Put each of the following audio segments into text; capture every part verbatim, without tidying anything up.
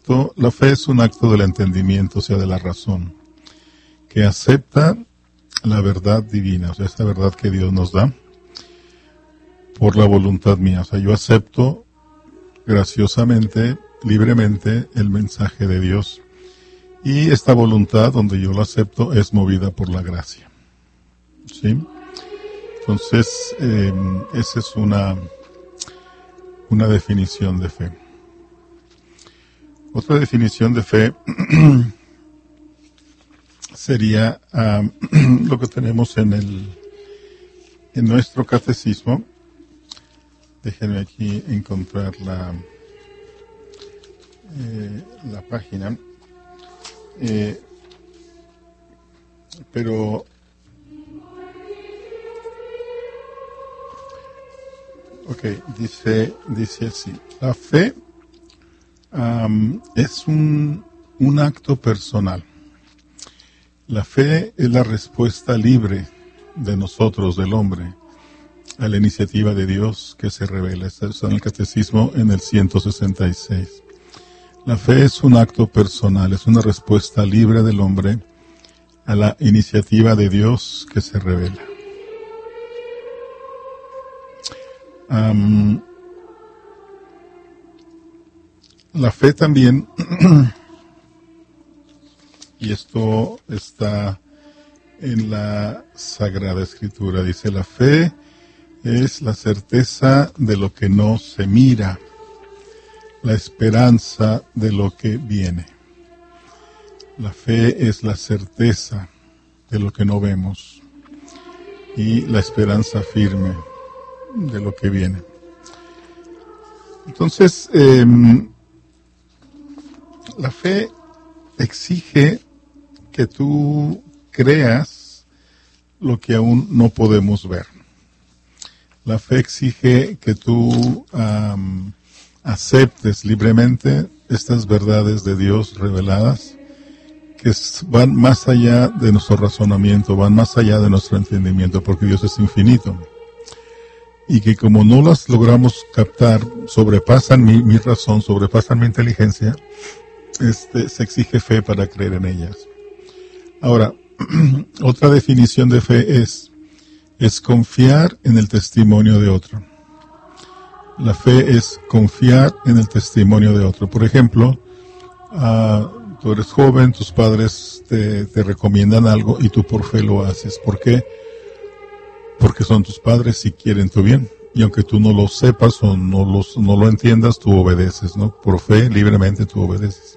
acto, la fe es un acto del entendimiento, o sea, de la razón, que acepta la verdad divina, o sea, esta verdad que Dios nos da por la voluntad mía. O sea, yo acepto graciosamente, libremente el mensaje de Dios. Y esta voluntad, donde yo lo acepto, es movida por la gracia. ¿Sí? Entonces, eh, esa es una, una definición de fe. Otra definición de fe sería uh, lo que tenemos en el en nuestro catecismo. Déjenme aquí encontrar la, eh, la página. Eh, pero ok, dice, dice así: la fe um, es un, un acto personal. La fe es la respuesta libre de nosotros, del hombre, a la iniciativa de Dios que se revela. Está en el Catecismo en el ciento sesenta y seis. La fe es un acto personal, es una respuesta libre del hombre a la iniciativa de Dios que se revela. Um, la fe también, y esto está en la Sagrada Escritura, dice: la fe es la certeza de lo que no se mira, la esperanza de lo que viene. La fe es la certeza de lo que no vemos y la esperanza firme de lo que viene. Entonces, eh, la fe exige que tú creas lo que aún no podemos ver. La fe exige que tú um, aceptes libremente estas verdades de Dios reveladas, que van más allá de nuestro razonamiento, van más allá de nuestro entendimiento, porque Dios es infinito. Y que como no las logramos captar, sobrepasan mi, mi razón, sobrepasan mi inteligencia, este, se exige fe para creer en ellas. Ahora, otra definición de fe es, es confiar en el testimonio de otro. La fe es confiar en el testimonio de otro. Por ejemplo, uh, tú eres joven, tus padres te, te recomiendan algo y tú por fe lo haces. ¿Por qué? Porque son tus padres y quieren tu bien. Y aunque tú no lo sepas o no, los, no lo entiendas, tú obedeces, ¿no? Por fe, libremente tú obedeces.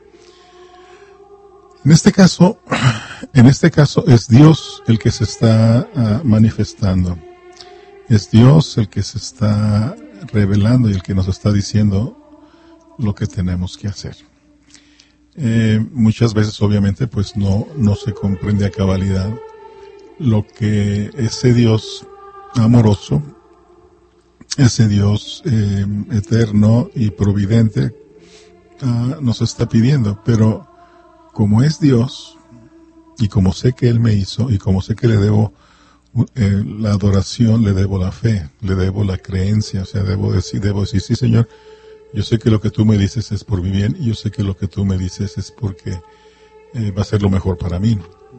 En este caso, en este caso es Dios el que se está uh, manifestando. Es Dios el que se está revelando y el que nos está diciendo lo que tenemos que hacer. Eh, muchas veces, obviamente, pues no, no se comprende a cabalidad lo que ese Dios amoroso, ese Dios eh, eterno y providente uh, nos está pidiendo. Pero como es Dios, y como sé que Él me hizo, y como sé que le debo eh, la adoración, le debo la fe, le debo la creencia, o sea, debo decir, debo decir, sí, Señor, yo sé que lo que tú me dices es por mi bien, y yo sé que lo que tú me dices es porque eh, va a ser lo mejor para mí,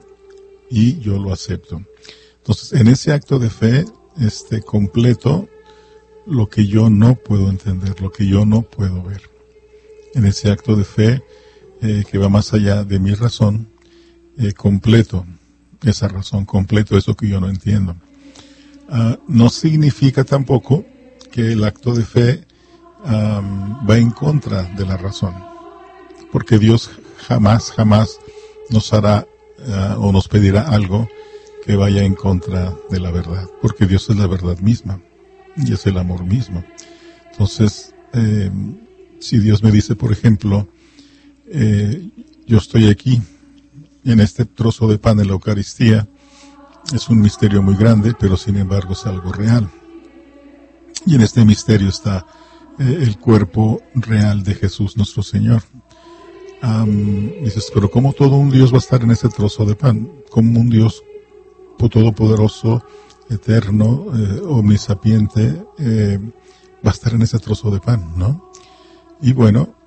y yo lo acepto. Entonces, en ese acto de fe, este, completo, lo que yo no puedo entender, lo que yo no puedo ver. En ese acto de fe, eh, que va más allá de mi razón, eh, completo esa razón, completo eso que yo no entiendo. Uh, no significa tampoco que el acto de fe um, va en contra de la razón, porque Dios jamás, jamás nos hará uh, o nos pedirá algo que vaya en contra de la verdad, porque Dios es la verdad misma y es el amor mismo. Entonces, eh, si Dios me dice, por ejemplo, eh, yo estoy aquí en este trozo de pan de la Eucaristía, es un misterio muy grande, pero sin embargo es algo real. Y en este misterio está eh, el cuerpo real de Jesús nuestro Señor. Um, dices, pero ¿cómo todo un Dios va a estar en ese trozo de pan? ¿Cómo un Dios todopoderoso, eterno, eh, omnisapiente, eh, va a estar en ese trozo de pan, ¿no? Y bueno,